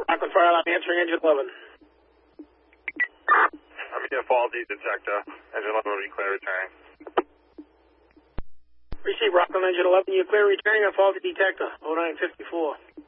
Rockland Fire Alarm answering engine 11. I'm getting a faulty detector. Engine 11 will be clear returning. Receive Rockland engine 11, you're clear returning on faulty detector, 0954.